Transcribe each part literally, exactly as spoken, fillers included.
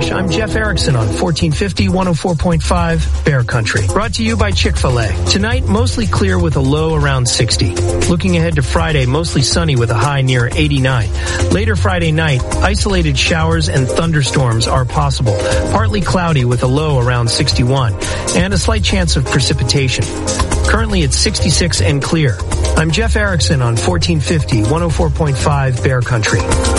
Josh. I'm Jeff Erickson on fourteen fifty, one oh four point five Bear Country. Brought to you by Chick-fil-A. Tonight, mostly clear with a low around sixty. Looking ahead to Friday, mostly sunny with a high near eighty-nine. Later Friday night, isolated showers and thunderstorms are possible. Partly cloudy with a low around sixty-one. And a slight chance of precipitation. Currently it's sixty-six and clear. I'm Jeff Erickson on fourteen fifty, one oh four point five Bear Country.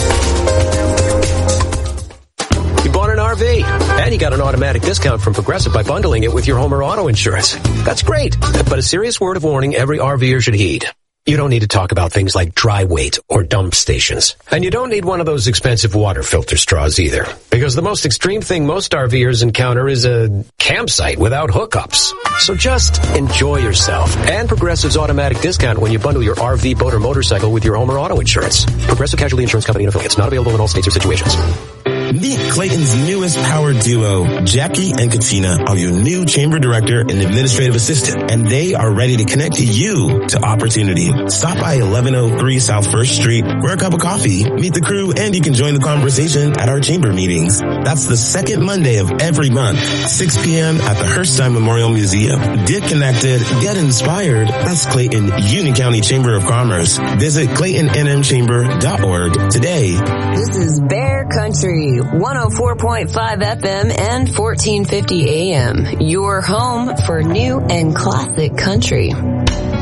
You bought an R V, and you got an automatic discount from Progressive by bundling it with your home or auto insurance. That's great, but a serious word of warning every RVer should heed. You don't need to talk about things like dry weight or dump stations. And you don't need one of those expensive water filter straws either. Because the most extreme thing most RVers encounter is a campsite without hookups. So just enjoy yourself and Progressive's automatic discount when you bundle your R V, boat, or motorcycle with your home or auto insurance. Progressive Casualty Insurance Company and affiliates. Not available in all states or situations. Meet Clayton's newest power duo. Jackie and Katina are your new chamber director and administrative assistant, and they are ready to connect you to opportunity. Stop by eleven oh three South First Street, grab a cup of coffee, meet the crew, and you can join the conversation at our chamber meetings. That's the second Monday of every month, six p.m. at the Herstein Memorial Museum. Get connected, get inspired. That's Clayton Union County Chamber of Commerce. Visit clayton n m chamber dot org today. This is Bear Country, one oh four point five F M and fourteen fifty A M. Your home for new and classic country.